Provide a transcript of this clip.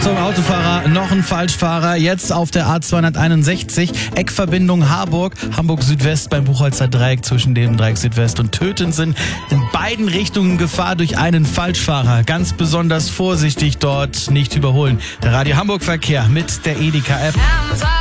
Achtung, Autofahrer, noch ein Falschfahrer. Jetzt auf der A261, Eckverbindung Harburg, Hamburg Südwest beim Buchholzer Dreieck zwischen dem Dreieck Südwest und Töten sind in beiden Richtungen Gefahr durch einen Falschfahrer. Ganz besonders vorsichtig dort, nicht überholen. Der Radio Hamburg Verkehr mit der Edeka App.